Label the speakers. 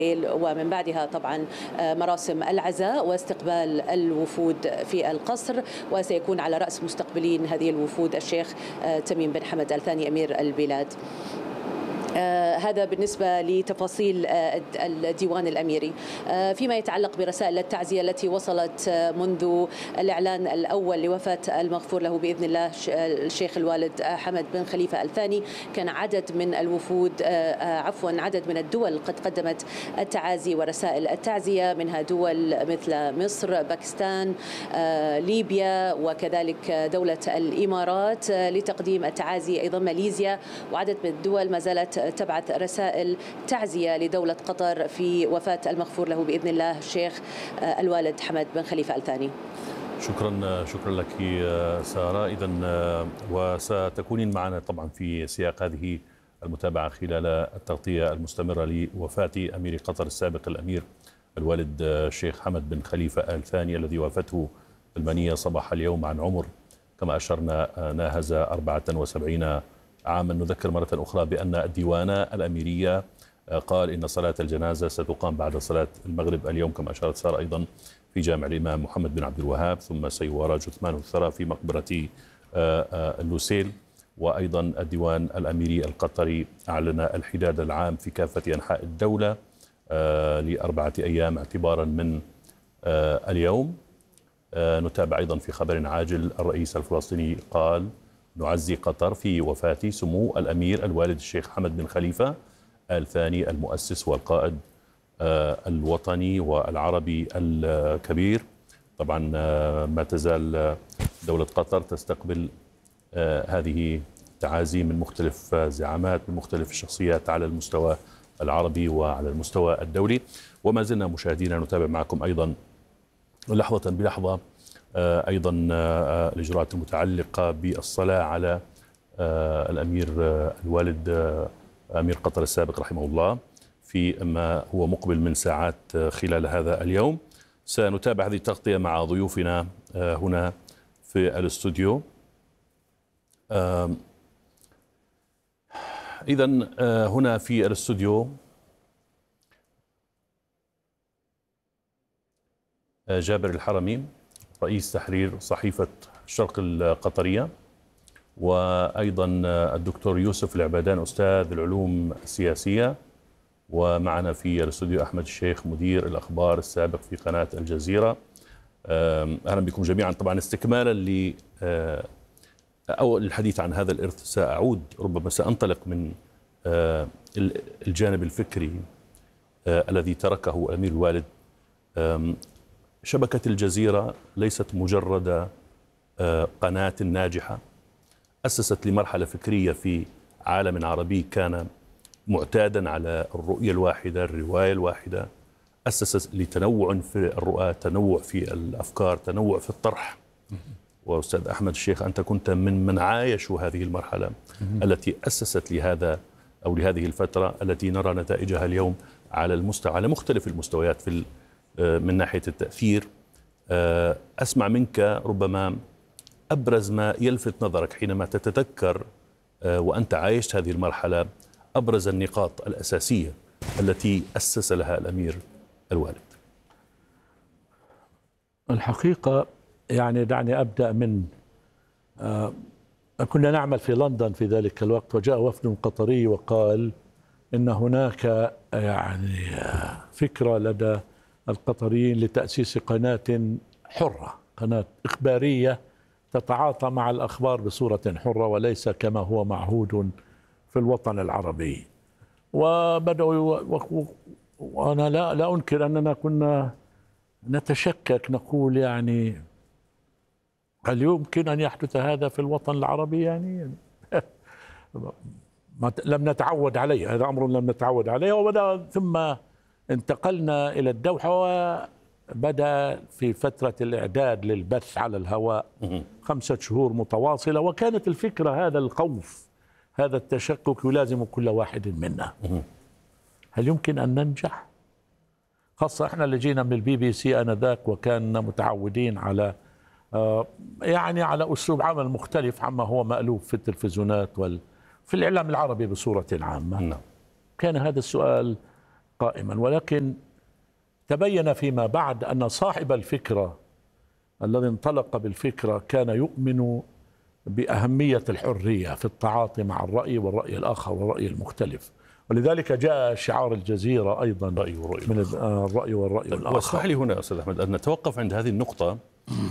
Speaker 1: ومن بعدها طبعا مراسم العزاء واستقبال الوفود في القصر، وسيكون على رأس مستقبلين هذه الوفود الشيخ تميم بن حمد آل ثاني أمير البلاد. هذا بالنسبة لتفاصيل الديوان الأميري. فيما يتعلق برسائل التعزية التي وصلت منذ الإعلان الأول لوفاة المغفور له بإذن الله الشيخ الوالد حمد بن خليفة آل ثاني، كان عدد من الوفود عدد من الدول قد قدمت التعازي ورسائل التعزية، منها دول مثل مصر، باكستان، ليبيا، وكذلك دولة الإمارات لتقديم التعازي، أيضا ماليزيا، وعدد من الدول ما زالت تبعث رسائل تعزية لدولة قطر في وفاة المغفور له بإذن الله الشيخ الوالد حمد بن خليفة آل ثاني.
Speaker 2: شكرا لك سارة. إذا وستكونين معنا طبعا في سياق هذه المتابعة خلال التغطية المستمرة لوفاة أمير قطر السابق الأمير الوالد الشيخ حمد بن خليفة آل ثاني الذي وافته المنية صباح اليوم عن عمر كما أشرنا ناهز 74 عاما. نذكر مرة أخرى بأن الديوان الأميرية قال إن صلاة الجنازة ستقام بعد صلاة المغرب اليوم كما أشارت سارة أيضا في جامع الإمام محمد بن عبد الوهاب، ثم سيوارى جثمان الثرى في مقبرة اللوسيل. وأيضا الديوان الأميري القطري أعلن الحداد العام في كافة أنحاء الدولة ل4 أيام اعتبارا من اليوم. نتابع أيضا في خبر عاجل الرئيس الفلسطيني قال: نعزي قطر في وفاة سمو الأمير الوالد الشيخ حمد بن خليفة آل ثاني المؤسس والقائد الوطني والعربي الكبير. طبعا ما تزال دولة قطر تستقبل هذه التعازي من مختلف زعامات، من مختلف الشخصيات على المستوى العربي وعلى المستوى الدولي. وما زلنا مشاهدينا نتابع معكم أيضا لحظة بلحظة أيضا الإجراءات المتعلقة بالصلاة على الأمير الوالد أمير قطر السابق رحمه الله في ما هو مقبل من ساعات خلال هذا اليوم. سنتابع هذه التغطية مع ضيوفنا هنا في الاستوديو. إذن هنا في الاستوديو جابر الحرمي رئيس تحرير صحيفة الشرق القطرية، وأيضا الدكتور يوسف العبادان أستاذ العلوم السياسية، ومعنا في الاستوديو أحمد الشيخ مدير الأخبار السابق في قناة الجزيرة. أهلا بكم جميعا. طبعا استكمالا أو الحديث عن هذا الإرث سأعود، ربما سأنطلق من الجانب الفكري الذي تركه أمير الوالد. شبكة الجزيرة ليست مجرد قناة ناجحة أسست لمرحلة فكرية في عالم عربي كان معتادا على الرؤية الواحدة، الرواية الواحدة. أسست لتنوع في الرؤى، تنوع في الأفكار، تنوع في الطرح. وأستاذ أحمد الشيخ أنت كنت من عايشوا هذه المرحلة التي أسست لهذا أو لهذه الفترة التي نرى نتائجها اليوم على مختلف المستويات من ناحية التأثير. أسمع منك ربما أبرز ما يلفت نظرك حينما تتذكر وأنت عايشت هذه المرحلة، أبرز النقاط الأساسية التي أسس لها الأمير الوالد.
Speaker 3: الحقيقة يعني دعني أبدأ من كنا نعمل في لندن في ذلك الوقت، وجاء وفد قطري وقال إن هناك يعني فكرة لدى القطريين لتأسيس قناة حرة، قناة إخبارية تتعاطى مع الأخبار بصورة حرة وليس كما هو معهود في الوطن العربي. وبدأوا وأنا لا أنكر أننا كنا نتشكك، نقول يعني هل يمكن أن يحدث هذا في الوطن العربي؟ يعني لم نتعود عليه، هذا أمر لم نتعود عليه. وبدأ ثم انتقلنا إلى الدوحة، وبدأ في فترة الإعداد للبث على الهواء 5 شهور متواصلة. وكانت الفكرة هذا الخوف، هذا التشكك يلازم كل واحد منا. هل يمكن أن ننجح؟ خاصة احنا اللي جينا من BBC آنذاك وكان متعودين على يعني على أسلوب عمل مختلف عما هو مألوف في التلفزيونات في الإعلام العربي بصورة عامة. كان هذا السؤال قائما، ولكن تبين فيما بعد أن صاحب الفكرة الذي انطلق بالفكرة كان يؤمن بأهمية الحرية في التعاطي مع الرأي والرأي الآخر والرأي المختلف، ولذلك جاء شعار الجزيرة أيضا من الرأي والرأي الآخر.
Speaker 2: واسمح لي هنا أستاذ أحمد أن نتوقف عند هذه النقطة